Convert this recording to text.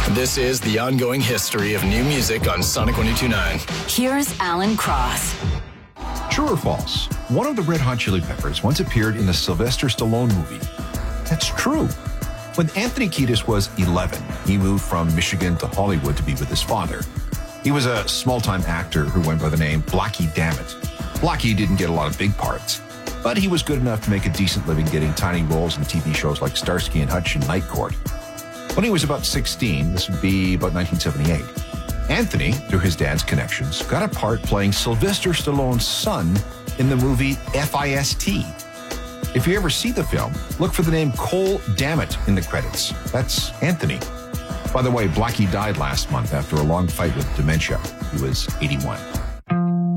This is the ongoing history of new music on Sonic 102.9. Here's Alan Cross. True or false? One of the Red Hot Chili Peppers once appeared in a Sylvester Stallone movie. That's true. When Anthony Kiedis was 11, he moved from Michigan to Hollywood to be with his father. He was a small-time actor who went by the name Blackie Dammit. Blackie didn't get a lot of big parts, but he was good enough to make a decent living getting tiny roles in TV shows like Starsky and Hutch and Night Court. When he was about 16, this would be about 1978, Anthony, through his dad's connections, got a part playing Sylvester Stallone's son in the movie FIST. If you ever see the film, look for the name Cole Dammit in the credits. That's Anthony. By the way, Blackie died last month after a long fight with dementia. He was 81.